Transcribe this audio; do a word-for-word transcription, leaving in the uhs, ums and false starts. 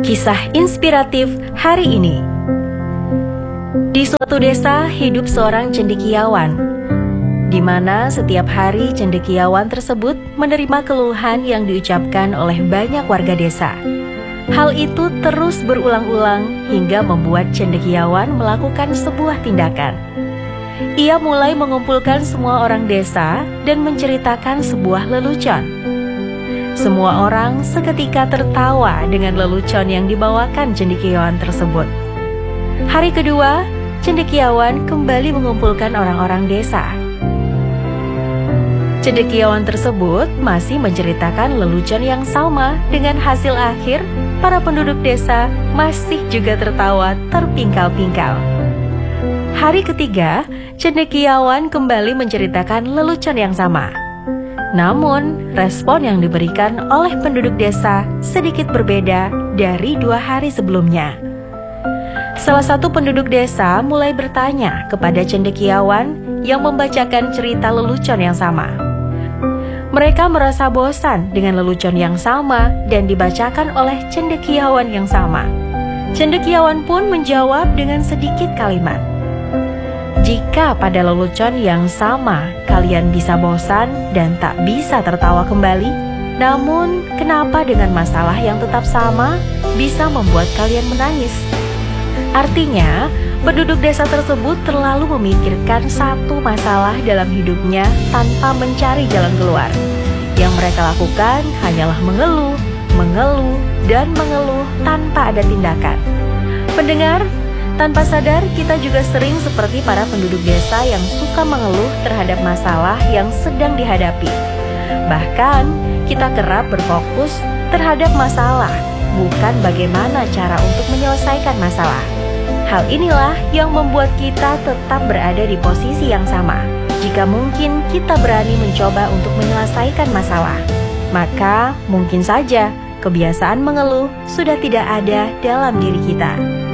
Kisah inspiratif hari ini. Di suatu desa hidup seorang cendekiawan, di mana setiap hari cendekiawan tersebut menerima keluhan yang diucapkan oleh banyak warga desa. Hal itu terus berulang-ulang hingga membuat cendekiawan melakukan sebuah tindakan. Ia mulai mengumpulkan semua orang desa dan menceritakan sebuah lelucon. Semua orang seketika tertawa dengan lelucon yang dibawakan cendekiawan tersebut. Hari kedua, cendekiawan kembali mengumpulkan orang-orang desa. Cendekiawan tersebut masih menceritakan lelucon yang sama, dengan hasil akhir para penduduk desa masih juga tertawa terpingkal-pingkal. Hari ketiga, cendekiawan kembali menceritakan lelucon yang sama. Namun, respon yang diberikan oleh penduduk desa sedikit berbeda dari dua hari sebelumnya. Salah satu penduduk desa mulai bertanya kepada cendekiawan yang membacakan cerita lelucon yang sama. Mereka merasa bosan dengan lelucon yang sama dan dibacakan oleh cendekiawan yang sama. Cendekiawan pun menjawab dengan sedikit kalimat. Jika pada lelucon yang sama kalian bisa bosan dan tak bisa tertawa kembali, namun kenapa dengan masalah yang tetap sama bisa membuat kalian menangis? Artinya, penduduk desa tersebut terlalu memikirkan satu masalah dalam hidupnya tanpa mencari jalan keluar. Yang mereka lakukan hanyalah mengeluh, mengeluh, dan mengeluh tanpa ada tindakan. Pendengar, tanpa sadar kita juga sering seperti para penduduk desa yang suka mengeluh terhadap masalah yang sedang dihadapi. Bahkan, kita kerap berfokus terhadap masalah, bukan bagaimana cara untuk menyelesaikan masalah. Hal inilah yang membuat kita tetap berada di posisi yang sama. Jika mungkin kita berani mencoba untuk menyelesaikan masalah, maka mungkin saja kebiasaan mengeluh sudah tidak ada dalam diri kita.